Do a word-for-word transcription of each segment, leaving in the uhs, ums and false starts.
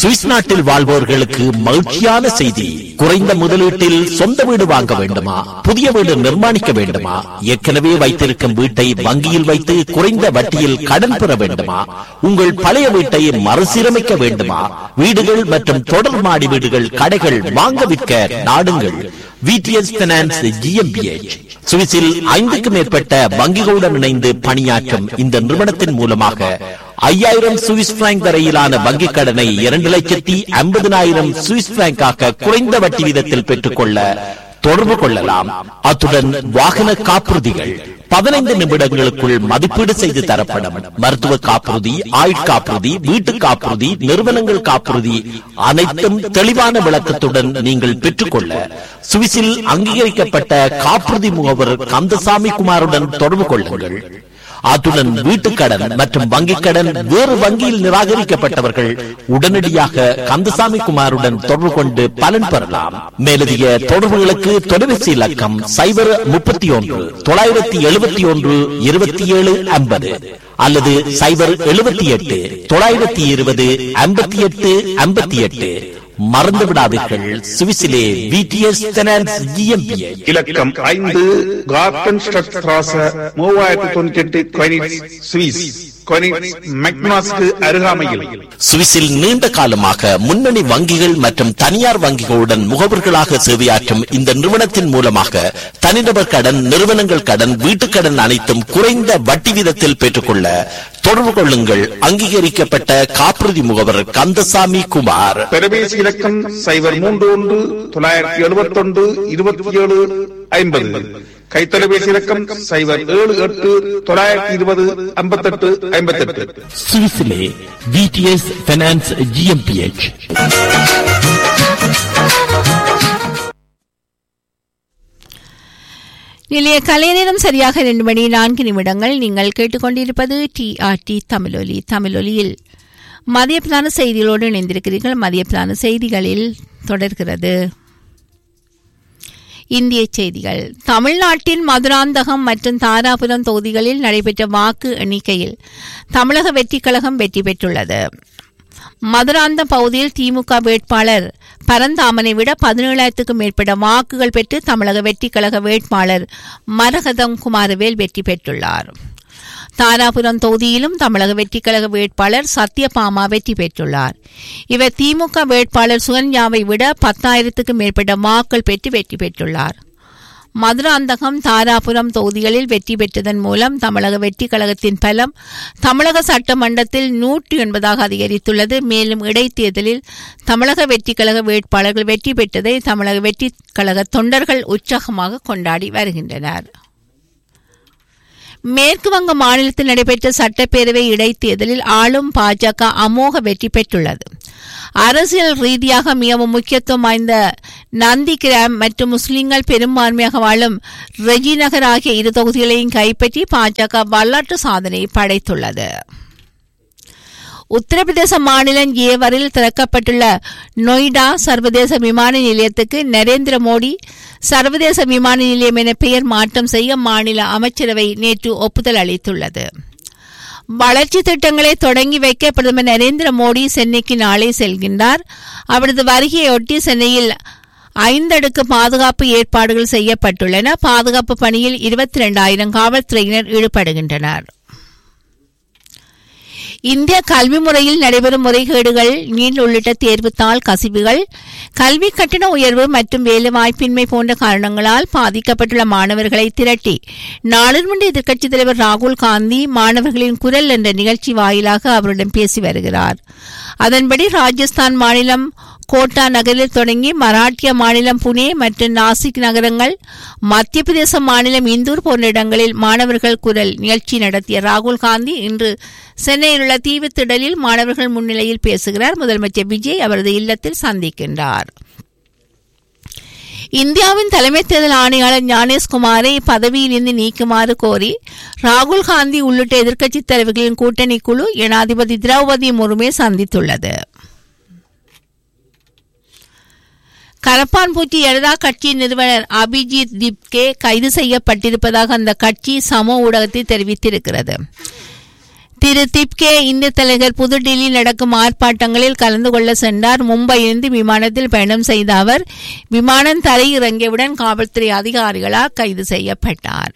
Swiss நாட்டில் வாழ்வோர்களுக்கு மகிழ்ச்சியான செய்தி. குறைந்த முதலீட்டில் சொந்த வீடு வாங்க வேண்டுமா? புதிய வீடு நிர்மாணிக்க வேண்டுமா? ஏற்கனவே வைத்திருக்கும் வீட்டை வங்கியில் வைத்து குறைந்த வட்டியில் கடன் பெற வேண்டுமா? உங்கள் பழைய வீட்டை மறுசீரமைக்க வேண்டுமா? வீடுகள் மற்றும் தொடர் மாடி வீடுகள், கடைகள் வாங்க விற்க நாடுங்கள். VTS finance GmbH. சுவிஸில் ஐந்துக்கும் மேற்பட்ட வங்கிகளுடன் இணைந்து பணியாற்றும் இந்த நிறுவனத்தின் மூலமாக ஐயாயிரம் சுவிஸ் பிராங்க் வரையிலான வங்கிக் கடனை இரண்டு லட்சத்தி ஐம்பதினாயிரம் சுவிஸ் பிராங்காக குறைந்த வட்டி வீதத்தில் பெற்றுக்கொள்ள தொடர்பு கொள்ளலாம். அத்துடன் வாகன காப்புறுதிகள் பதினைந்து நிமிடங்களுக்குள் மதிப்பீடு செய்து தரப்படும். மருத்துவ காப்புறுதி, ஆயுட்காப்புறுதி, வீட்டு காப்புறுதி, நிறுவனங்கள் காப்புறுதி அனைத்தும் தெளிவான விளக்கத்துடன் நீங்கள் பெற்றுக்கொள்ள சுவிஸில் அங்கீகரிக்கப்பட்ட காப்புறுதி முகவர் கந்தசாமி குமாருடன் தொடர்பு கொள்ளுங்கள். அத்துடன் வீட்டுக்கடன் மற்றும் வங்கிக் கடன் வேறு வங்கியில் நிராகரிக்கப்பட்டவர்கள் உடனடியாக கந்தசாமி குமாருடன் தொடர்பு கொண்டு பலன் பெறலாம். மேலதிக தொடர்புகளுக்கு தொலைபேசி இலக்கம் சைபர் முப்பத்தி ஒன்று தொள்ளாயிரத்தி எழுபத்தி ஒன்று இருபத்தி ஏழு ஐம்பது அல்லது சைபர் எழுபத்தி எட்டு தொள்ளாயிரத்தி இருபது ஐம்பத்தி எட்டு ஐம்பத்தி எட்டு. மறந்து விடாதீர்கள், சுவிஸிலே விடிஎஸ் பைனான்ஸ் ஜிஎம்பிஎச். இலக்கம் ஐந்து கார்டன் ஸ்ட்ராட் ஸ்ட்ராஸ மூவாயிரத்தி தொண்ணூத்தி எட்டு கொனிட்ஸ் சுவிஸ். அருகாமையில் சுவிஸில் நீண்ட காலமாக முன்னணி வங்கிகள் மற்றும் தனியார் வங்கிகளுடன் முகவர்களாக சேவையாற்றும் இந்த நிறுவனத்தின் மூலமாக தனிநபர் கடன், நிறுவனங்கள் கடன், வீட்டுக் கடன் அனைத்தும் குறைந்த வட்டி வீதத்தில் பெற்றுக்கொள்ள தொடர்பு கொள்ளுங்கள். அங்கீகரிக்கப்பட்ட காப்புறுதி முகவர் கந்தசாமி குமார். தொலைபேசி இலக்கம் சைபர் மூன்று ஒன்று தொள்ளாயிரத்தி எழுபத்தி ஒன்று இருபத்தி ஏழு ஐம்பது. கைத்தொலைபேசி இலக்கம் சைபர் ஏழு எட்டு தொள்ளாயிரத்தி இருபது ஐம்பத்தி எட்டு ஐம்பத்தி எட்டு. சுவிஸிலே விடிஎஸ் பைனான்ஸ் ஜிஎம்பிஎச். நிலைய கலை நேரம் சரியாக இரண்டு மணி நான்கு நிமிடங்கள். நீங்கள் கேட்டுக்கொண்டிருப்பது டிஆர்டி தமிழொலி. தமிழொலியில் மதிய பிளான செய்திகளோடு இணைந்திருக்கிறீர்கள். மதிய பிளான செய்திகளில் தொடர்கிறது இந்திய செய்திகள். தமிழ்நாட்டின் மதுராந்தகம் மற்றும் தாராபுரம் தொகுதிகளில் நடைபெற்ற வாக்கு எண்ணிக்கையில் தமிழக வெற்றிக் கழகம் வெற்றி பெற்றுள்ளது. மதுராந்தம் பகுதியில் திமுக வேட்பாளர் பரந்தாமனை விட பதினேழாயிரத்துக்கும் மேற்பட்ட வாக்குகள் பெற்று தமிழக வெற்றிக் கழக வேட்பாளர் மரகதம் குமாரவேல் வெற்றி பெற்றுள்ளார். தாராபுரம் தொகுதியிலும் தமிழக வெற்றிக் கழக வேட்பாளர் சத்யபாமா வெற்றி பெற்றுள்ளார். இவர் திமுக வேட்பாளர் சுகன்யாவை விட பத்தாயிரத்துக்கும் மேற்பட்ட வாக்குகள் பெற்று வெற்றி பெற்றுள்ளார். மதுராந்தகம், தாராபுரம் தொகுதிகளில் வெற்றி பெற்றதன் மூலம் தமிழக வெற்றிக் கழகத்தின் பலம் தமிழக சட்டமன்றத்தில் நூற்றி ஒன்பதாக அதிகரித்துள்ளது. மேலும் இடைத்தேர்தலில் தமிழக வெற்றிக் கழக வேட்பாளர்கள் வெற்றி பெற்றதை தமிழக வெற்றிக் கழக தொண்டர்கள் உற்சாகமாக கொண்டாடி வருகின்றனர். மேற்கு வங்க மாநிலத்தில் நடைபெற்ற சட்டப்பேரவை இடைத்தேர்தலில் ஆளும் பாஜக அமோக வெற்றி பெற்றுள்ளது. அரசியல் ரீதியாக மிகவும் முக்கியத்துவம் வாய்ந்த நந்திகிராம் மற்றும் முஸ்லிம்கள் பெரும்பான்மையாக வாழும் ரெஜிநகர் ஆகிய இரு தொகுதிகளையும் கைப்பற்றி பாஜக வரலாற்று சாதனை படைத்துள்ளது. உத்தரப்பிரதேச மாநிலம் ஏவரில் திறக்கப்பட்டுள்ள நொய்டா சர்வதேச விமான நிலையத்துக்கு நரேந்திர மோடி சர்வதேச விமான நிலையம் என பெயர் மாற்றம் செய்ய மாநில அமைச்சரவை நேற்று ஒப்புதல் அளித்துள்ளது. வளர்ச்சி திட்டங்களை தொடங்கி வைக்க பிரதமர் நரேந்திர மோடி சென்னைக்கு நாளை செல்கின்றார். அவரது வருகையொட்டி சென்னையில் ஐந்தடுக்கு பாதுகாப்பு ஏற்பாடுகள் செய்யப்பட்டுள்ளன. பாதுகாப்பு பணியில் இருபத்தி இரண்டாயிரம் காவல்துறையினர் ஈடுபடுகின்றனர். இந்திய கல்வி முறையில் நடைபெறும் முறைகேடுகள், நீட் உள்ளிட்ட தேர்வுத்தாள் கசிவுகள், கல்வி கட்டண உயர்வு மற்றும் வேலைவாய்ப்பின்மை போன்ற காரணங்களால் பாதிக்கப்பட்டுள்ள மாணவர்களை திரட்டி நாடாளுமன்ற எதிர்க்கட்சித் தலைவர் ராகுல் காந்தி மாணவர்களின் குரல் என்ற நிகழ்ச்சி வாயிலாக அவரிடம் பேசி வருகிறார். அதன்படி ராஜஸ்தான் மாநிலம் கோட்டா நகரில் தொடங்கி மராட்டிய மாநிலம் புனே மற்றும் நாசிக் நகரங்கள், மத்திய பிரதேச மாநிலம் இந்தூர் போன்ற இடங்களில் மாணவர்கள் குரல் நிகழ்ச்சி நடத்திய ராகுல் காந்தி இன்று சென்னையில் உள்ள தீவு திடலில் மாணவர்கள் முன்னிலையில் பேசுகிறார். முதலமைச்சர் விஜய் அவரது இல்லத்தில் சந்திக்கின்றார். இந்தியாவின் தலைமை தேர்தல் ஆணையாளர் ஞானேஷ்குமாரை பதவியிலிருந்து நீக்குமாறு கோரி ராகுல் காந்தி உள்ளிட்ட எதிர்க்கட்சித் தலைவர்களின் கூட்டணி குழு ஜனாதிபதி திரௌபதி முர்முவை சந்தித்துள்ளது. கரப்பான்பூச்சி ஜனதா கட்சியின் நிறுவனர் அபிஜித் திப்கே கைது செய்யப்பட்டிருப்பதாக அந்த கட்சி சமூக ஊடகத்தில் தெரிவித்திருக்கிறது. திரு திப்கே இந்திய தலைவர் புதுடில்லியில் நடக்கும் ஆர்ப்பாட்டங்களில் கலந்து கொள்ள சென்றார். மும்பையிலிருந்து விமானத்தில் பயணம் செய்த அவர் விமானம் தரையிறங்கியவுடன் காவல்துறை அதிகாரிகளால் கைது செய்யப்பட்டார்.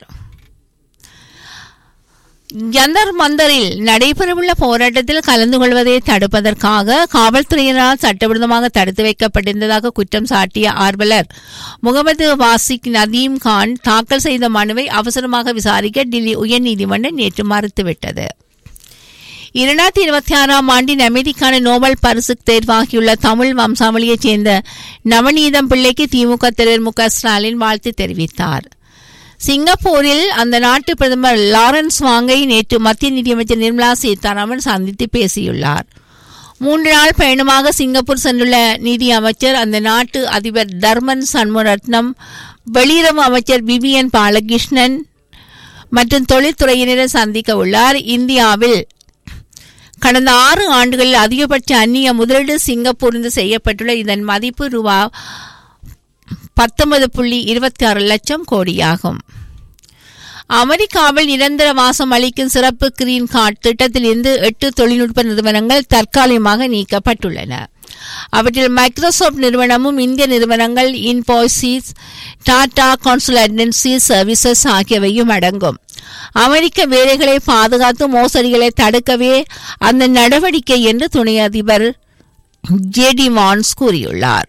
ஜந்தர் மந்தரில் நடைபெறவுள்ள போராட்டத்தில் கலந்து கொள்வதை தடுப்பதற்காக காவல்துறையினரால் சட்டவிரோதமாக தடுத்து வைக்கப்பட்டிருந்ததாக குற்றம் சாட்டிய ஆர்வலர் முகமது வாசிக் நதீம் கான் தாக்கல் செய்த மனுவை அவசரமாக விசாரிக்க டில்லி உயர்நீதிமன்றம் நேற்று மறுத்துவிட்டது. இரண்டாயிரத்தி இருபத்தி ஆறாம் ஆண்டின் அமைதிக்கான நோபல் பரிசுக்கு தேர்வாகியுள்ள தமிழ் வம்சாவளியைச் சேர்ந்த நவநீதம் பிள்ளைக்கு திமுக தலைவர் மு க ஸ்டாலின் வாழ்த்து தெரிவித்தார். சிங்கப்பூரில் அந்த நாட்டு பிரதமர் லாரன்ஸ் வாங்கை நேற்று மத்திய நிதியமைச்சர் நிர்மலா சீதாராமன் சந்தித்து பேசியுள்ளார். மூன்று நாள் பயணமாக சிங்கப்பூர் சென்றுள்ள நிதி அமைச்சர் அந்த நாட்டு அதிபர் தர்மன் சண்முரத்னம், வெளியுறவு அமைச்சர் விவியன் பாலகிருஷ்ணன் மற்றும் தொழில்துறையினரை சந்திக்க உள்ளார். இந்தியாவில் கடந்த ஆறு ஆண்டுகளில் அதிகபட்ச அந்நிய முதலீடு சிங்கப்பூரில் செய்யப்பட்டுள்ள இதன் மதிப்பு ரூபா பத்தொன்பது புள்ளி இருபத்தி ஆறு லட்சம் கோடியாகும். அமெரிக்காவில் நிரந்தர வாசம் அளிக்கும் சிறப்பு கிரீன் கார்டு திட்டத்தில் இருந்து எட்டு தொழில்நுட்ப நிறுவனங்கள் தற்காலிகமாக நீக்கப்பட்டுள்ளன. அவற்றில் மைக்ரோசாப்ட் நிறுவனமும் இந்திய நிறுவனங்கள் இன்ஃபோசிஸ், டாடா கன்சல்டன்சி சர்வீசஸ் ஆகியவையும் அடங்கும். அமெரிக்க வேலைகளை பாதுகாத்து மோசடிகளை தடுக்கவே அந்த நடவடிக்கை என்று துணை அதிபர் ஜே டி வான்ஸ் கூறியுள்ளார்.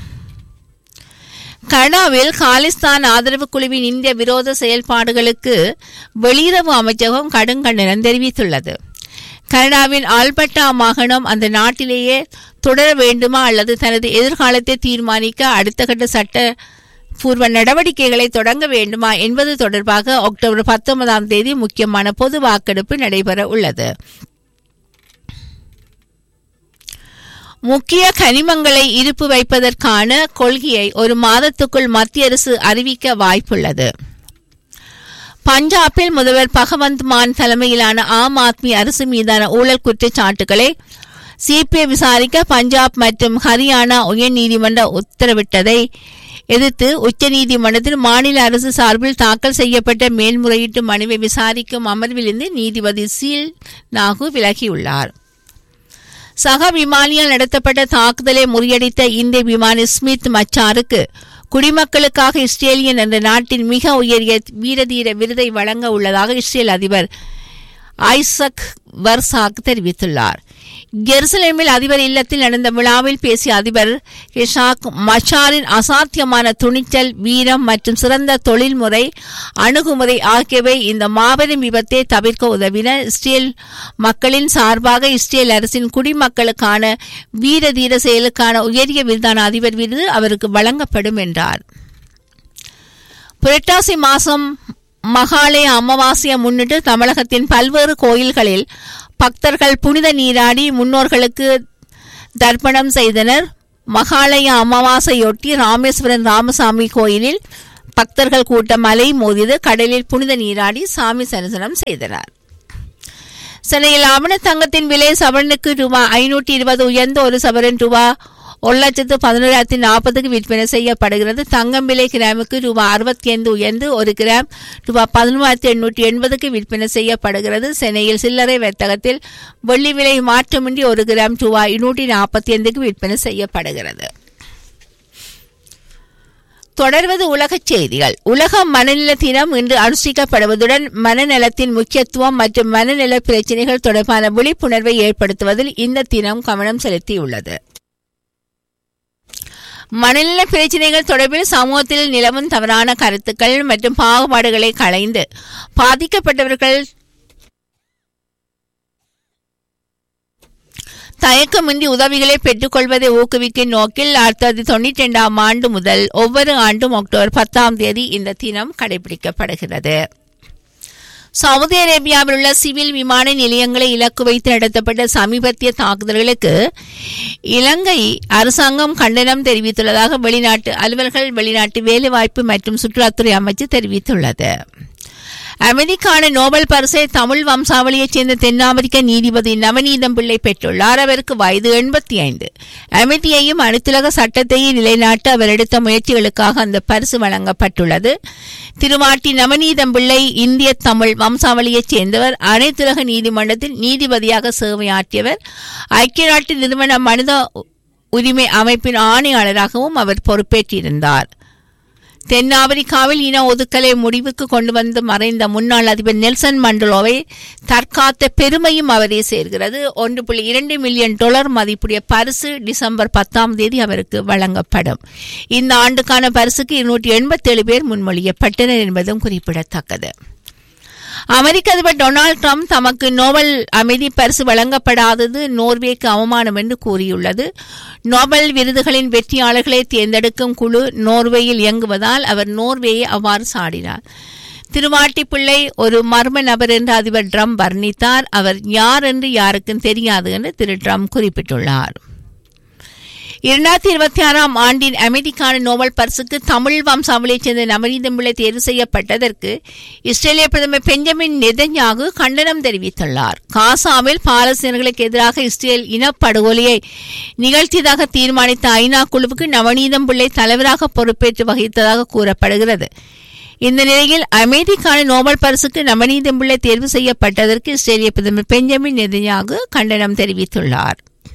கனடாவில் காலிஸ்தான் ஆதரவு குழுவின் இந்திய விரோத செயல்பாடுகளுக்கு வெளியுறவு அமைச்சகம் கடும் கண்டனம் தெரிவித்துள்ளது. கனடாவின் ஆல்பர்டா மாகாணம் அந்த நாட்டிலேயே தொடர வேண்டுமா அல்லது தனது எதிர்காலத்தை தீர்மானிக்க அடுத்த கட்ட சட்ட பூர்வ நடவடிக்கைகளை தொடங்க வேண்டுமா என்பது தொடர்பாக அக்டோபர் பத்தொன்பதாம் தேதி முக்கியமான பொது வாக்கெடுப்பு நடைபெற உள்ளது. முக்கிய கனிமங்களை இருப்பு வைப்பதற்கான கொள்கையை ஒரு மாதத்துக்குள் மத்திய அரசு அறிவிக்க வாய்ப்புள்ளது. பஞ்சாபில் முதல்வர் பகவந்த் மான் தலைமையிலான ஆம் ஆத்மி அரசு மீதான ஊழல் குற்றச்சாட்டுகளை சிபிஐ விசாரிக்க பஞ்சாப் மற்றும் ஹரியானா உயர்நீதிமன்ற உத்தரவிட்டதை எதிர்த்து உச்சநீதிமன்றத்தில் மாநில அரசு சார்பில் தாக்கல் செய்யப்பட்ட மேல்முறையீட்டு மனுவை விசாரிக்கும் அமர்விலிருந்து நீதிபதி சீல் நாகு விலகியுள்ளார். சக விமானியால் நடத்தப்பட்ட தாக்குதலை முறியடித்த இந்திய விமானி ஸ்மித் மச்சாருக்கு குடிமக்களுக்காக இஸ்ரேலியன் என்ற நாட்டின் மிக உயரிய வீரதீர விருதை வழங்க உள்ளதாக இஸ்ரேல் அதிபர் ஐசக் வர்சாக் தெரிவித்துள்ளார். ஜெருசலேமில் அதிபர் இல்லத்தில் நடந்த விழாவில் பேசிய அதிபர் இஷாக் மச்சாரின் அசாத்தியமான துணிச்சல், வீரம் மற்றும் சிறந்த தொழில்முறை அணுகுமுறை ஆகியவை இந்த மாபெரும் விபத்தை தவிர்க்க உதவின. இஸ்ரேல் மக்களின் சார்பாக இஸ்ரேல் அரசின் குடிமக்களுக்கான வீரதீர செயலுக்கான உயரிய விருதான அதிபர் விருது அவருக்கு வழங்கப்படும் என்றார். புரட்டாசி மாசம் மகாலய அமாவாசையை முன்னிட்டு தமிழகத்தின் பல்வேறு கோயில்களில் பக்தர்கள் புனித நீராடி முன்னோர்களுக்கு தர்ப்பணம் செய்தனர். மகாலய அமாவாசையொட்டி ராமேஸ்வரம் ராமசாமி கோயிலில் பக்தர்கள் கூட்டம் அலை மோதியது. கடலில் புனித நீராடி சாமி தரிசனம் செய்தனர். சென்னையில் ஆவண தங்கத்தின் விலை சவரனுக்கு ரூபாய் ஐநூற்றி இருபது உயர்ந்த ஒரு சவரன் ரூபாய் ஒரு லட்சத்து பதினோராயிரத்தி நாற்பதுக்கு விற்பனை செய்யப்படுகிறது. தங்கம் விலை கிராமுக்கு ரூபாய் அறுபத்தி ஐந்து உயர்ந்து ஒரு கிராம் ரூபாய் பதினோராயிரத்தி எண்ணூற்றி எண்பதுக்கு விற்பனை செய்யப்படுகிறது. சென்னையில் சில்லறை வர்த்தகத்தில் வெள்ளி விலை மாற்றமின்றி ஒரு கிராம் ரூபாய் நூற்றி நாற்பத்தி ஐந்துக்கு விற்பனை செய்யப்படுகிறது. தொடர்வது உலகச் செய்திகள். உலக மனநல தினம் இன்று அனுஷ்டிக்கப்படுவதுடன் மனநலத்தின் முக்கியத்துவம் மற்றும் மனநல பிரச்சினைகள் தொடர்பான விழிப்புணர்வை ஏற்படுத்துவதில் இந்த தினம் கவனம் செலுத்தியுள்ளது. மனநல பிரச்சினைகள் தொடர்பில் சமூகத்தில் நிலவும் தவறான கருத்துக்கள் மற்றும் பாகுபாடுகளை களைந்து பாதிக்கப்பட்டவர்கள் தயக்கமின்றி உதவிகளை பெற்றுக் கொள்வதை ஊக்குவிக்கும் நோக்கில் ஆயிரத்தி தொள்ளாயிரத்தி தொண்ணூற்றி இரண்டாம் ஆண்டு முதல் ஒவ்வொரு ஆண்டும் அக்டோபர் பத்தாம் தேதி இந்த தினம் கடைபிடிக்கப்படுகிறது. சவுதி அரேபியாவில் உள்ள சிவில் விமான நிலையங்களை இலக்கு வைத்து நடத்தப்பட்ட சமீபத்திய தாக்குதல்களுக்கு இலங்கை அரசாங்கம் கண்டனம் தெரிவித்துள்ளதாக வெளிநாட்டு அலுவலர்கள், வெளிநாட்டு வேலைவாய்ப்பு மற்றும் சுற்றுலாத்துறை அமைச்சு தெரிவித்துள்ளது. அமெரிக்கான நோபல் பரிசை தமிழ் வம்சாவளியைச் சேர்ந்த தென்னாப்பிரிக்க நீதிபதி நவநீதம் பிள்ளை பெற்றுள்ளார். அவருக்கு வயது எண்பத்தி ஐந்து. அமைதியையும் அனைத்துலக சட்டத்தையும் நிலைநாட்ட அவர் எடுத்த முயற்சிகளுக்காக அந்த பரிசு வழங்கப்பட்டுள்ளது. திருவாட்டி நவநீதம் பிள்ளை இந்திய தமிழ் வம்சாவளியைச் சேர்ந்தவர். அனைத்துலக நீதிமன்றத்தில் நீதிபதியாக சேவையாற்றியவர். ஐக்கிய நாட்டு நிறுவன மனித உரிமை அமைப்பின் ஆணையாளராகவும் அவர் பொறுப்பேற்றிருந்தார். தென்னாப்பிரிக்காவில் இன ஒதுக்கலை முடிவுக்கு கொண்டு வந்து மறைந்த முன்னாள் அதிபர் நெல்சன் மண்டேலாவை தற்காத்த பெருமையும் அவரே சேர்கிறது. ஒன்று புள்ளி இரண்டு மில்லியன் டாலர் மதிப்புடைய பரிசு டிசம்பர் பத்தாம் தேதி அவருக்கு வழங்கப்படும். இந்த ஆண்டுக்கான பரிசுக்கு இருநூற்றி எண்பத்தி ஏழு பேர் முன்மொழியப்பட்டனர் என்பதும் குறிப்பிடத்தக்கது. அமெரிக்க அதிபர் டொனால்டு டிரம்ப் தமக்கு நோபல் அமைதி பரிசு வழங்கப்படாதது நோர்வேக்கு அவமானம் என்று கூறியுள்ளது. நோபல் விருதுகளின் வெற்றியாளர்களை தேர்ந்தெடுக்கும் குழு நோர்வேயில் இயங்குவதால் அவர் நோர்வேயை அவ்வாறு சாடினார். திருவாட்டிப்பிள்ளை ஒரு மர்ம நபர் என்று அதிபர் டிரம்ப் வர்ணித்தார். அவர் யார் என்று யாருக்கும் தெரியாது என்று திரு டிரம்ப் குறிப்பிட்டுள்ளார். இரண்டாயிரத்தி இருபத்தி ஆறாம் ஆண்டின் அமெரிக்கான நோபல் பரிசுக்கு தமிழ் வம்சாவளியைச் சேர்ந்த நவநீதம் பிள்ளை தேர்வு செய்யப்பட்டதற்கு இஸ்ரேலிய பிரதமர் பெஞ்சமின் நெதன்யாகு கண்டனம் தெரிவித்துள்ளார். காசாவில் பாலஸ்தீனர்களுக்கு எதிராக இஸ்ரேல் இனப்படுகொலையை நிகழ்த்தியதாக தீர்மானித்த ஐநா குழுவுக்கு நவநீதம் பிள்ளை தலைவராக பொறுப்பேற்று வகித்ததாக கூறப்படுகிறது. இந்த நிலையில் அமெரிக்கான நோபல் பரிசுக்கு நவநீதம் பிள்ளை தேர்வு செய்யப்பட்டதற்கு இஸ்ரேலிய பிரதமர் பெஞ்சமின் நெதன்யாகு கண்டனம் தெரிவித்துள்ளார்.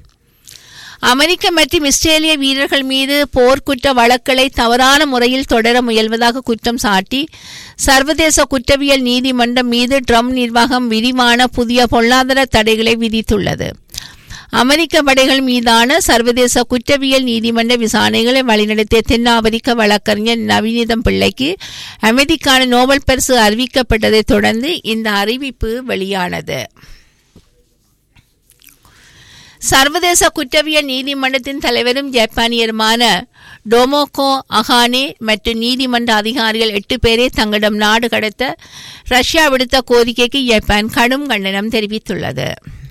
அமெரிக்க மற்றும் இஸ்ரேலிய வீரர்கள் மீது போர்க்குற்ற வழக்குகளை தவறான முறையில் தொடர முயல்வதாக குற்றம் சாட்டி சர்வதேச குற்றவியல் நீதிமன்றம் மீது ட்ரம்ப் நிர்வாகம் விரிவான புதிய பொருளாதார தடைகளை விதித்துள்ளது. அமெரிக்க படைகள் மீதான சர்வதேச குற்றவியல் நீதிமன்ற விசாரணைகளை வழிநடத்திய தென்னாப்பிரிக்க வழக்கறிஞர் நவநீதம் பிள்ளைக்கு அமெரிக்கான நோபல் பரிசு அறிவிக்கப்பட்டதை தொடர்ந்து இந்த அறிவிப்பு வெளியானது. சர்வதேச குற்றவியல் நீதிமன்றத்தின் தலைவரும் ஜப்பானியருமான டோமோகோ அகானே மற்றும் நீதிமன்ற அதிகாரிகள் எட்டு பேரை தங்களிடம் நாடு கடத்த ரஷ்யா விடுத்த கோரிக்கைக்கு ஜப்பான் கடும் கண்டனம் தெரிவித்துள்ளது.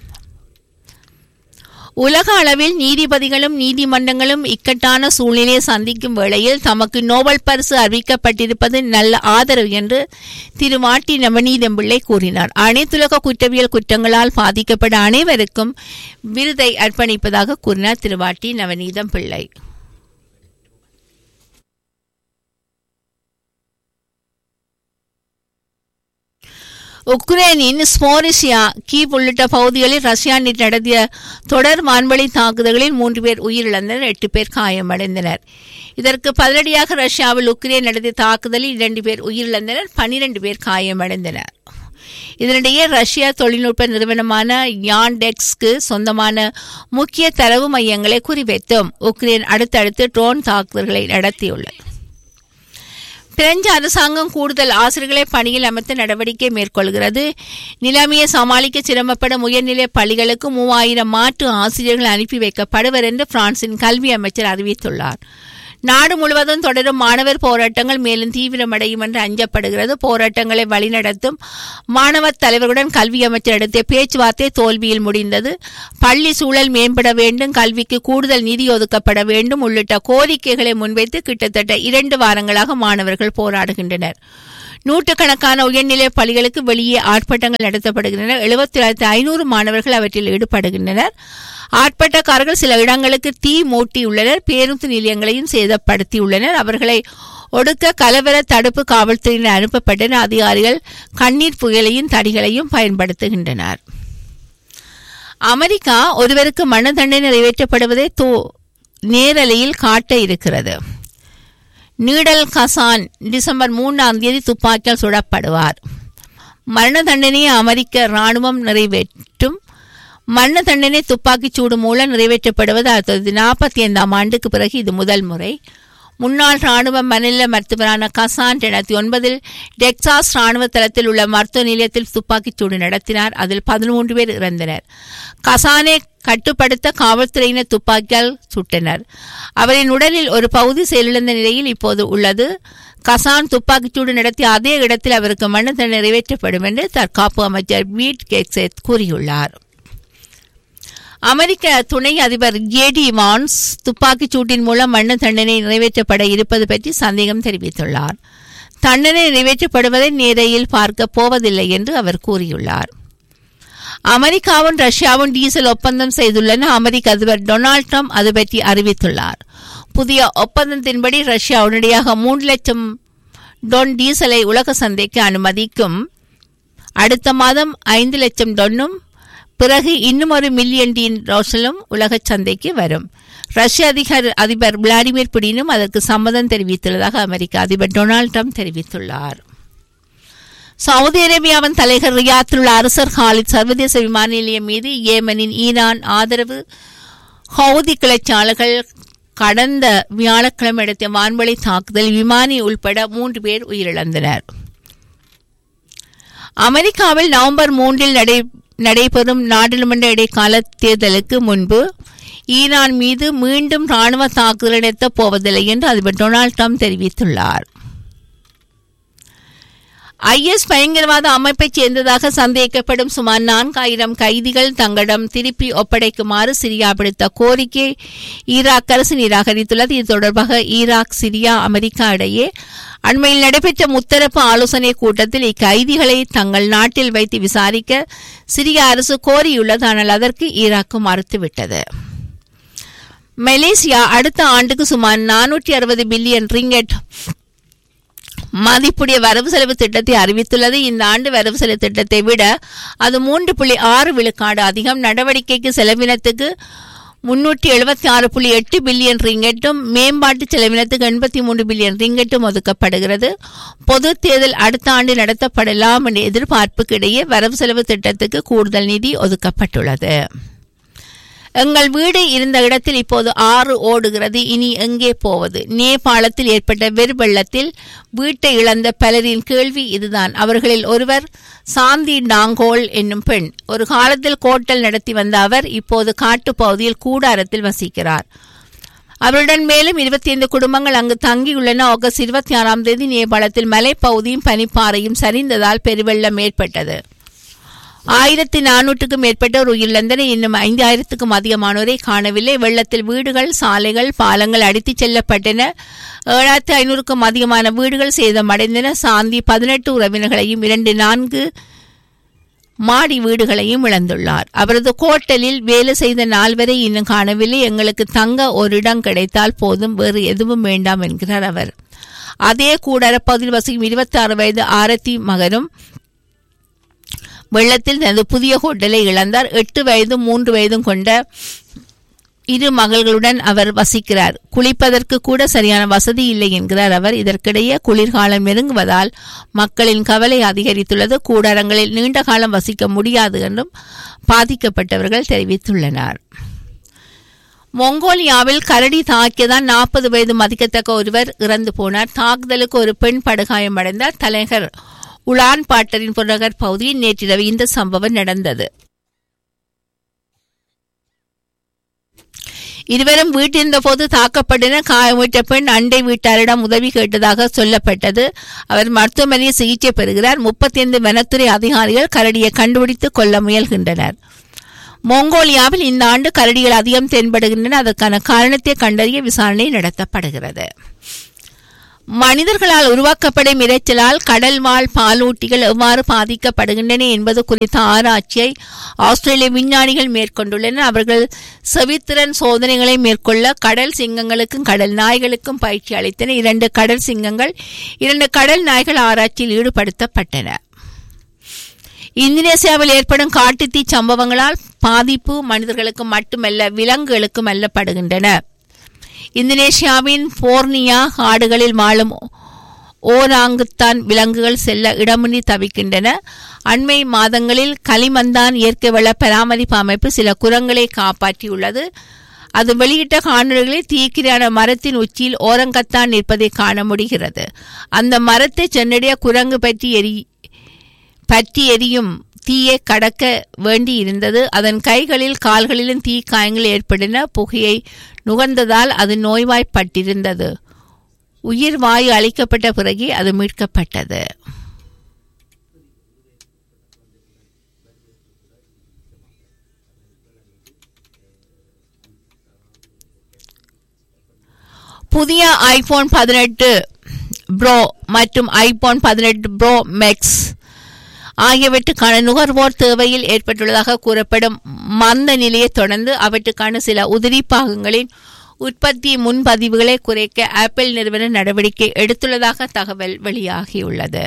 உலக அளவில் நீதிபதிகளும் நீதிமன்றங்களும் இக்கட்டான சூழ்நிலையை சந்திக்கும் வேளையில் தமக்கு நோபல் பரிசு அறிவிக்கப்பட்டிருப்பது நல்ல ஆதரவு என்று திரு மாட்டி நவநீதம் பிள்ளை கூறினார். அனைத்துலக குற்றவியல் குற்றங்களால் பாதிக்கப்பட்ட அனைவருக்கும் விருதை அர்ப்பணிப்பதாக கூறினார் திரு மாட்டி நவநீதம் பிள்ளை. உக்ரைனின் ஸ்மோரிசியா கீவ் உள்ளிட்ட பகுதிகளில் ரஷ்யா நடத்திய தொடர் வான்வழி தாக்குதல்களில் மூன்று பேர் உயிரிழந்தனர், எட்டு பேர் காயமடைந்தனர். இதற்கு பதிலடியாக ரஷ்யாவில் உக்ரைன் நடத்திய தாக்குதலில் இரண்டு பேர் உயிரிழந்தனர், பனிரெண்டு பேர் காயமடைந்தனர். இதனிடையே ரஷ்யா தொழில்நுட்ப நிறுவனமான யாண்டெக்ஸ்க்கு சொந்தமான முக்கிய தரவு மையங்களை குறிவைத்தும் உக்ரைன் அடுத்தடுத்து ட்ரோன் தாக்குதல்களை நடத்தியுள்ளது. பிரெஞ்சு அரசாங்கம் கூடுதல் ஆசிரியர்களை பணியில் அமர்த்த நடவடிக்கை மேற்கொள்கிறது. நிலைமையை சமாளிக்க சிரமப்படும் உயர்நிலை பள்ளிகளுக்கு மூவாயிரம் மாற்று ஆசிரியர்கள் அனுப்பி வைக்கப்படுவர் என்று பிரான்சின் கல்வி அமைச்சர் அறிவித்துள்ளார். நாடு முழுவதும் தொடரும் மாணவர் போராட்டங்கள் மேலும் தீவிரமடையும் என்று அஞ்சப்படுகிறது. போராட்டங்களை வழிநடத்தும் மாணவர் தலைவர்களுடன் கல்வி அமைச்சர் நடத்திய பேச்சுவார்த்தை தோல்வியில் முடிந்தது. பள்ளி சூழல் மேம்பட வேண்டும், கல்விக்கு கூடுதல் நிதி ஒதுக்கப்பட வேண்டும் உள்ளிட்ட கோரிக்கைகளை முன்வைத்து கிட்டத்தட்ட இரண்டு வாரங்களாக மாணவர்கள் போராடுகின்றனர். நூற்றுக்கணக்கான உயர்நிலை பள்ளிகளுக்கு வெளியே ஆர்ப்பாட்டங்கள் நடத்தப்படுகின்றன. எழுபத்தி ஏழாயிரத்தி ஐநூறு மாணவர்கள் அவற்றில் ஈடுபடுகின்றனர். ஆர்ப்பாட்டக்காரர்கள் சில இடங்களுக்கு தீ மூட்டியுள்ளனர், பேருந்து நிலையங்களையும் சேதப்படுத்தியுள்ளனர். அவர்களை ஒடுக்க கலவர தடுப்பு காவல்துறையினர் அனுப்பப்பட்டனர். அதிகாரிகள் கண்ணீர் புயலையும் தடிகளையும் பயன்படுத்துகின்றனர். அமெரிக்கா ஒருவருக்கு மரண தண்டனை நிறைவேற்றப்படுவதை நேரலையில் காட்ட இருக்கிறது. நீடல் கசான் டிசம்பர் மூன்றாம் தேதி துப்பாக்கியால் சுடப்படுவார். மரண தண்டனையை அமெரிக்க இராணுவம் நிறைவேற்றும். மரண தண்டனை துப்பாக்கிச் சூடு மூலம் நிறைவேற்றப்படுவது ஆயிரத்தி தொள்ளாயிரத்தி நாற்பத்தி ஐந்தாம் ஆண்டுக்கு பிறகு இது முதல் முறை. முன்னாள் ராணுவ மனித மருத்துவரான கசான் இரண்டாயிரத்தி ஒன்பதில் டெக்சாஸ் ராணுவ தளத்தில் உள்ள மருத்துவ நிலையத்தில் துப்பாக்கிச் சூடு நடத்தினார். அதில் பதிமூன்று பேர் இறந்தனர். கசானை கட்டுப்படுத்த காவல்துறையினர் துப்பாக்கியால் சுட்டனர். அவரின் உடலில் ஒரு பகுதி செயலிழந்த நிலையில் இப்போது உள்ளது. கசான் துப்பாக்கிச்சூடு நடத்திய அதே இடத்தில் அவருக்கு மரண தண்டனை நிறைவேற்றப்படும் என்று தற்காப்பு அமைச்சர் பீட் கேக்ஸெத் கூறியுள்ளார். அமெரிக்க துணை அதிபர் ஜேடி வான்ஸ் துப்பாக்கிச் சூட்டின் மூலம் மரண தண்டனை நிறைவேற்றப்பட இருப்பது பற்றி சந்தேகம் தெரிவித்துள்ளார். தண்டனை நிறைவேற்றப்படுவதை நேரையில் பார்க்க போவதில்லை என்று அவர் கூறியுள்ளார். அமெரிக்காவும் ரஷ்யாவும் டீசல் ஒப்பந்தம் செய்துள்ளன. அமெரிக்க அதிபர் டொனால்ட் ட்ரம்ப் அது பற்றி அறிவித்துள்ளார். புதிய ஒப்பந்தத்தின்படி ரஷ்யா உடனடியாக மூன்று லட்சம் டொன் டீசலை உலக சந்தைக்கு அனுமதிக்கும். அடுத்த மாதம் ஐந்து லட்சம் டொன்னும் பிறகு இன்னும் ஒரு மில்லியன் டீன் டீசலும் உலக சந்தைக்கு வரும். ரஷ்ய அதிகார அதிபர் விளாடிமிர் புடினும் அதற்கு சம்மதம் தெரிவித்துள்ளதாக அமெரிக்க அதிபர் டொனால்ட் ட்ரம்ப் தெரிவித்துள்ளார். சவுதி அரேபியாவின் தலைநகர் ரியாத்தில் உள்ள அரசர் காலித் சர்வதேச விமான நிலையம் மீது ஏமனின் ஈரான் ஆதரவு ஹவுதி கிளர்ச்சியாளர்கள் கடந்த வியாழக்கிழமை நடத்திய வான்வழி தாக்குதல் விமானி உள்பட மூன்று பேர் உயிரிழந்தனர். அமெரிக்காவில் நவம்பர் மூன்றில் நடை நடைபெறும் நாடாளுமன்ற இடைக்கால தேர்தலுக்கு முன்பு ஈரான் மீது மீண்டும் ராணுவ தாக்குதல் நடத்தப் போவதில்லை என்று அதிபர் டொனால்ட் ட்ரம்ப் தெரிவித்துள்ளார். ஐஎஸ் பயங்கரவாத அமைப்பைச் சேர்ந்ததாக சந்தேகிக்கப்படும் சுமார் நான்காயிரம் கைதிகள் தங்களிடம் திருப்பி ஒப்படைக்குமாறு சிரியா விடுத்த கோரிக்கை ஈராக் அரசு நிராகரித்துள்ளது. இது தொடர்பாக ஈராக், சிரியா, அமெரிக்கா இடையே அண்மையில் நடைபெற்ற முத்தரப்பு ஆலோசனை கூட்டத்தில் இக்கைதிகளை தங்கள் நாட்டில் வைத்து விசாரிக்க சிரியா அரசு கோரியுள்ளது. ஆனால் அதற்கு ஈராக்கு மறுத்துவிட்டது. மலேசியா அடுத்த ஆண்டுக்கு சுமார் நானூற்றி அறுபது பில்லியன் ரிங்கெட் மதிப்புடைய வரவு செலவு திட்டத்தை அறிவித்துள்ளது. இந்த ஆண்டு வரவு செலவு திட்டத்தை விட அது மூன்று புள்ளி ஆறு விழுக்காடு அதிகம். நடவடிக்கைக்கு செலவினத்துக்கு முன்னூற்றி எழுபத்தி ஆறு புள்ளி எட்டு பில்லியன் ரிங்கெட்டும் மேம்பாட்டு செலவினத்துக்கு எண்பத்தி மூன்று பில்லியன் ரிங்கெட்டும் ஒதுக்கப்படுகிறது. பொது தேர்தல் அடுத்த ஆண்டு நடத்தப்படலாம் என்ற எதிர்பார்ப்புக்கு இடையே வரவு செலவு திட்டத்துக்கு கூடுதல் நிதி ஒதுக்கப்பட்டுள்ளது. எங்கள் வீடு இருந்த இடத்தில் இப்போது ஆறு ஓடுகிறது, இனி எங்கே போவது? நேபாளத்தில் ஏற்பட்ட வெறுவெள்ளத்தில் வீட்டை இழந்த பலரின் கேள்வி இதுதான். அவர்களில் ஒருவர் சாந்தி டாங்கோல் என்னும் பெண். ஒரு காலத்தில் கோட்டல் நடத்தி வந்த அவர் இப்போது காட்டுப் பகுதியில் கூடாரத்தில் வசிக்கிறார். அவருடன் மேலும் இருபத்தி ஐந்து குடும்பங்கள் அங்கு தங்கியுள்ளன. ஆகஸ்ட் இருபத்தி ஆறாம் தேதி நேபாளத்தில் மலைப்பகுதியும் பனிப்பாறையும் சரிந்ததால் பெருவெள்ளம் ஏற்பட்டது. ஆயிரத்தி நானூற்றுக்கும் மேற்பட்டோர் உயிரிழந்தனர். இன்னும் ஐந்தாயிரத்துக்கும் அதிகமானோரை காணவில்லை. வெள்ளத்தில் வீடுகள், சாலைகள், பாலங்கள் அடித்துச் செல்லப்பட்டன. ஏழாயிரத்தி ஐநூறுக்கும் அதிகமான வீடுகள் சேதமடைந்தன. சாந்தி பதினெட்டு உறவினர்களையும் இரண்டு நான்கு மாடி வீடுகளையும் இழந்துள்ளார். அவரது கோட்டலில் வேலை செய்த நால்வரை இன்னும் காணவில்லை. எங்களுக்கு தங்க ஒரு இடம் கிடைத்தால் போதும், வேறு எதுவும் வேண்டாம் என்கிறார் அவர். அதே கூடார பகுதியில் வசிக்கும் இருபத்தி ஆறு வயது ஆரத்தி மகனும் வெள்ளத்தில் தனது புதிய ஹோட்டலை இழந்தார். எட்டு வயதும் மூன்று வயதும் கொண்ட இரு மகள்களுடன் அவர் வசிக்கிறார். குளிப்பதற்கு கூட சரியான வசதி இல்லை என்கிறார் அவர். இதற்கிடையே குளிர்காலம் நெருங்குவதால் மக்களின் கவலை அதிகரித்துள்ளது. கூடாரங்களில் நீண்ட காலம் வசிக்க முடியாது என்றும் பாதிக்கப்பட்டவர்கள் தெரிவித்துள்ளனர். மொங்கோலியாவில் கரடி தாக்கியதான் நாற்பது வயது மதிக்கத்தக்க ஒருவர் இறந்து போனார். தாக்குதலுக்கு ஒரு பெண் படுகாயமடைந்தார். தலைநகர் உலான் பாட்டரின் புறநகர் பகுதியில் நேற்றிரவு இந்த சம்பவம் நடந்தது. இருவரும் வீட்டிருந்த போது தாக்கப்பட்டனர். காயமுற்ற பெண் அண்டை வீட்டாரிடம் உதவி கேட்டதாக சொல்லப்பட்டது. அவர் மருத்துவமனையில் சிகிச்சை பெறுகிறார். முப்பத்தி ஐந்து வனத்துறை அதிகாரிகள் கரடியை கண்டுபிடித்து கொள்ள முயல்கின்றனர். மொங்கோலியாவில் இந்த ஆண்டு கரடிகள் அதிகம் தென்படுகின்றன. அதற்கான காரணத்தை கண்டறிய விசாரணை நடத்தப்படுகிறது. மனிதர்களால் உருவாக்கப்படும் இரைச்சலால் கடல் வாழ் பாலூட்டிகள் எவ்வாறு பாதிக்கப்படுகின்றன என்பது குறித்த ஆராய்ச்சியை ஆஸ்திரேலிய விஞ்ஞானிகள் மேற்கொண்டுள்ளனர். அவர்கள் செவித்திறன் சோதனைகளை மேற்கொள்ள கடல் சிங்கங்களுக்கும் கடல் நாய்களுக்கும் பயிற்சி அளித்தனர். இரண்டு கடல் சிங்கங்கள் இரண்டு கடல் நாய்கள் ஆராய்ச்சியில் ஈடுபடுத்தப்பட்டன. இந்தோனேசியாவில் ஏற்படும் காட்டுத்தீ சம்பவங்களால் பாதிப்பு மனிதர்களுக்கு மட்டுமல்ல விலங்குகளுக்கும் அல்லப்படுகின்றன. இந்தோனேசியாவின் போர்னியா காடுகளில் வாழும் ஓராங்குத்தான் விலங்குகள் செல்ல இடமின்றி தவிக்கின்றன. அண்மை மாதங்களில் களிமந்தான் இயற்கை வள பராமரிப்பு அமைப்பு சில குரங்களை காப்பாற்றியுள்ளது. அது வெளியிட்ட காணொலிகளில் தீக்கிரையான மரத்தின் உச்சியில் ஓரங்கத்தான் நிற்பதை காண முடிகிறது. அந்த மரத்தை சென்னடைய குரங்கு பற்றி எரி பற்றி எரியும் தீயை கடக்க வேண்டி இருந்தது. அதன் கைகளில் கால்களிலும் தீ காயங்கள் ஏற்பட்டன. புகையை நுகர்ந்ததால் அது நோய்வாய்ப்பட்டிருந்தது. உயிர் வாயு அளிக்கப்பட்ட பிறகு அது மீட்கப்பட்டது. புதிய ஐபோன் பதினெட்டு ப்ரோ மற்றும் ஐபோன் பதினெட்டு ப்ரோ மேக்ஸ் ஆகியவற்றுக்கான நுகர்வோர் தேவையில் ஏற்பட்டுள்ளதாக கூறப்படும் மந்த நிலையை தொடர்ந்து அவற்றுக்கான சில உதிரி பாகங்களின் உற்பத்தி முன்பதிவுகளை குறைக்க ஆப்பிள் நிறுவனம் நடவடிக்கை எடுத்துள்ளதாக தகவல் வெளியாகியுள்ளது.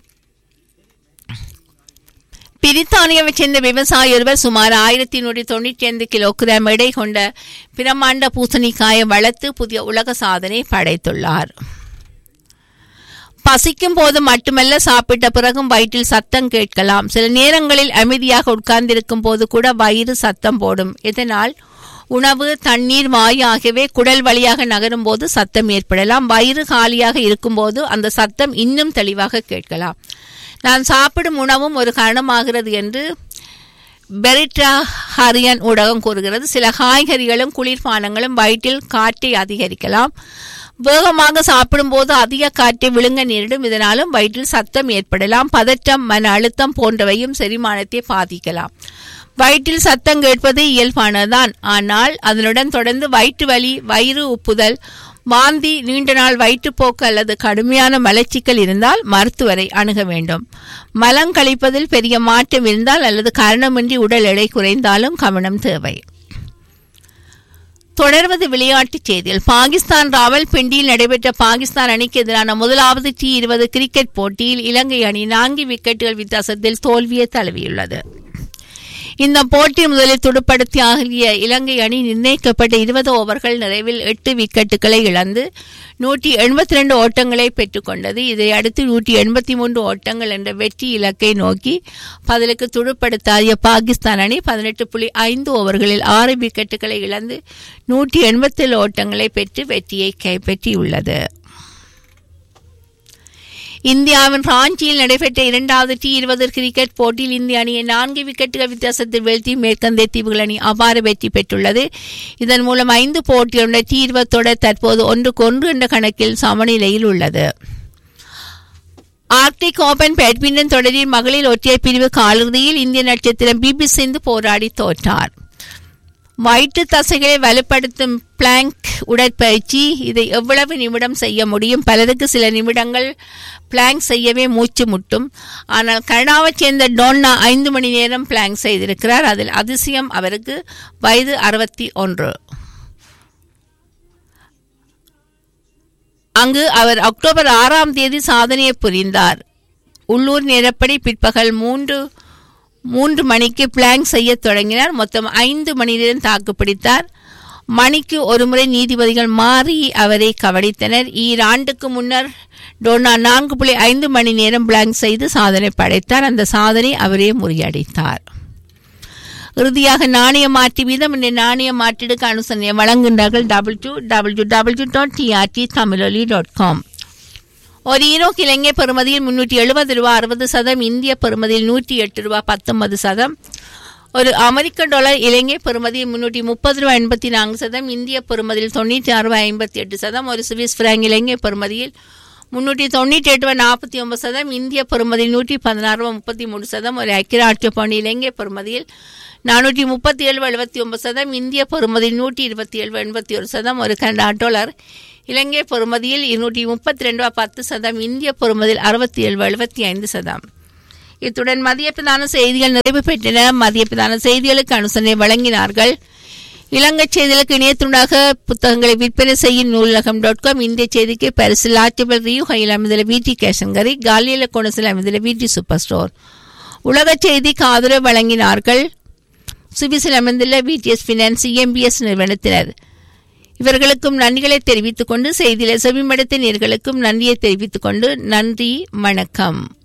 பிரித்தானியாவைச் சேர்ந்த விவசாயி ஒருவர் சுமார் ஆயிரத்தி நூற்றி தொண்ணூற்றி ஐந்து கிலோகிராம் எடை கொண்ட பிரமாண்ட பூசணிக்காயை வளர்த்து புதிய உலக சாதனை படைத்துள்ளார். பசிக்கும் போது மட்டுமல்ல, சாப்பிட்ட பிறகும் வயிற்றில் சத்தம் கேட்கலாம். சில நேரங்களில் அமைதியாக உட்கார்ந்திருக்கும் போது கூட வயிறு சத்தம் போடும். இதனால் உணவு, தண்ணீர், வாயு ஆகியவை குடல் வழியாக நகரும் போது சத்தம் ஏற்படலாம். வயிறு காலியாக இருக்கும்போது அந்த சத்தம் இன்னும் தெளிவாக கேட்கலாம். நான் சாப்பிடும் உணவும் ஒரு காரணமாகிறது என்று பெரிட்டா ஹரியன் ஊடகம் கூறுகிறது. சில காய்கறிகளும் குளிர்பானங்களும் வயிற்றில் காற்றை அதிகரிக்கலாம். வேகமாக சாப்பிடும் போது அதிக காற்றை விழுங்க நேரிடும். இதனாலும் வயிற்றில் சத்தம் ஏற்படலாம். பதற்றம், மன அழுத்தம் போன்றவையும் செரிமானத்தை பாதிக்கலாம். வயிற்றில் சத்தம் கேட்பது இயல்பானதுதான். ஆனால் அதனுடன் தொடர்ந்து வயிற்று வலி, வயிறு உப்புதல், வாந்தி, நீண்ட நாள் வயிற்றுப்போக்கு அல்லது கடுமையான மலச்சிக்கல் இருந்தால் மருத்துவரை அணுக வேண்டும். மலம் கழிப்பதில் பெரிய மாற்றம் இருந்தால் அல்லது காரணமின்றி உடல் எடை குறைந்தாலும் கவனம் தேவை. தொடர்வது விளையாட்டுச் செய்திகள். பாகிஸ்தான் ராவல்பிண்டியில் நடைபெற்ற பாகிஸ்தான் அணிக்கு எதிரான முதலாவது டி இருபது கிரிக்கெட் போட்டியில் இலங்கை அணி நான்கு விக்கெட்டுகள் வித்தியாசத்தில் தோல்வியை தழுவியுள்ளது. இந்த போட்டி முதலில் துடுப்படுத்தி ஆகிய இலங்கை அணி நிர்ணயிக்கப்பட்ட இருபது ஓவர்கள் நிறைவில் எட்டு விக்கெட்டுகளை இழந்து நூற்றி எண்பத்தி இரண்டு ஓட்டங்களை பெற்றுக்கொண்டது. இதையடுத்து நூற்றி எண்பத்தி மூன்று ஓட்டங்கள் என்ற வெற்றி இலக்கை நோக்கி பதிலுக்கு துடுப்படுத்தாடிய பாகிஸ்தான் அணி பதினெட்டு புள்ளி ஐந்து ஓவர்களில் ஆறு விக்கெட்டுகளை இழந்து நூற்றி எண்பத்தி ஏழு ஓட்டங்களை பெற்று வெற்றியை கைப்பற்றியுள்ளது. இந்தியாவின் ராஞ்சியில் நடைபெற்ற இரண்டாவது டி இருபது கிரிக்கெட் போட்டியில் இந்திய அணியை நான்கு விக்கெட்டுகள் வித்தியாசத்தில் வீழ்த்தி மேற்கந்திய தீவுகள் அணி அபார வெற்றி பெற்றுள்ளது. இதன் மூலம் ஐந்து போட்டிகளுடைய டி இருபது தொடர் தற்போது ஒன்றுக்கு ஒன்று என்ற கணக்கில் சமநிலையில் உள்ளது. ஆர்க்டிக் ஓபன் பேட்மிண்டன் தொடரில் மகளிர் ஒற்றையர் பிரிவு காலிறுதியில் இந்திய நட்சத்திரம் பிபி சிந்து போராடி தோற்றார். வயிற்று தசைகளை வலுப்படுத்தும் பிளாங்க் உடற்பயிற்சி. இதை எவ்வளவு நிமிடம் செய்ய முடியும்? பலருக்கு சில நிமிடங்கள் பிளாங்க் செய்யவே மூச்சு முட்டும். ஆனால் கனடாவைச் சேர்ந்த டோன்னா ஐந்து மணி நேரம் பிளாங்க் செய்திருக்கிறார். அதில் அதிசயம், அவருக்கு வயது அறுபத்தி ஒன்று. அங்கு அவர் அக்டோபர் ஆறாம் தேதி சாதனையை புரிந்தார். உள்ளூர் நேரப்படி பிற்பகல் மூன்று மூன்று மணிக்கு பிளாங்க் செய்ய தொடங்கினார். மொத்தம் ஐந்து மணி நேரம் தாக்குப்பிடித்தார். மணிக்கு ஒருமுறை நீதிபதிகள் மாறி அவரை கவனித்தனர். ஈராண்டுக்கு முன்னர் டோனா நான்கு புள்ளி ஐந்து மணி நேரம் பிளாங்க் செய்து சாதனை படைத்தார். அந்த சாதனை அவரே முறியடித்தார். இறுதியாக நாணய மாற்று வீதம். இந்த நாணய மாற்றீடுக்கு அனுசரணை வழங்குகின்றார்கள் double two W W dot TRT தமிழொலி டாட் காம். ஒரு ஈரோக்கு இலங்கை பெறுமதியில் முன்னூற்றி எழுபது ரூபா அறுபது சதம், இந்திய பெறுமதியில் நூற்றி எட்டு ரூபா பத்தொன்பது சதம். ஒரு அமெரிக்க டாலர் இலங்கை பெறுமதியில் முன்னூற்றி முப்பது ரூபா எண்பத்தி நான்கு சதம், இந்திய பெறுமதியில் தொண்ணூற்றி ஆறு ரூபாய் ஐம்பத்தி எட்டு சதம். ஒரு சுவிஸ் பிராங்க் இலங்கை பெறுமதியில் முன்னூற்றி தொண்ணூற்றி எட்டு ரூபாய் நாற்பத்தி ஒன்பது சதம், இந்திய பெறுமதியில் நூற்றி பதினாறு ரூபாய் முப்பத்தி மூணு சதம். ஒரு ஐக்கிய ராட்சிய பவுண்ட் இலங்கை பெறுமதியில் நானூற்றி முப்பத்தி ஏழு எழுபத்தி ஒன்பது சதம், இந்திய பெறுமதியில் நூற்றி இருபத்தி ஏழு எண்பத்தி ஒரு சதம். ஒரு கனடா டாலர் இலங்கை பொறுமதியில் இருநூற்றி முப்பத்தி ரெண்டு ரூபா பத்து சதம், இந்திய பொறுமதியில் அறுபத்தி ஏழு எழுபத்தி ஐந்து சதம். இத்துடன் மதிய பிரதான செய்திகள் நிறைவு பெற்றன. மதிய பிரதான செய்திகளுக்கு அனுசரணை வழங்கினார்கள் இலங்கை செய்திகளுக்கு இணையத்துண்டாக புத்தகங்களை விற்பனை செய்யும் நூலகம் டாட் காம். இந்திய செய்திக்கு பரிசில் ஆர்டிபிள் ரியூ கையில் அமைந்துள்ள வீட்டி கேஷங்கரி, காலியில கோணசில் அமைந்துள்ள வீட்டி சூப்பர் ஸ்டோர். உலக செய்திக்கு ஆதரவு வழங்கினார்கள் சுவிஸில் அமைந்துள்ள விடிஎஸ் பினான்ஸ் இஎம்பிஎஸ் நிறுவனத்தினர். இவர்களுக்கும் நன்றிகளை தெரிவித்துக் கொண்டு செய்தியில செவிமடுத்த நேயர்களுக்கும் நன்றியை தெரிவித்துக் கொண்டு நன்றி, வணக்கம்.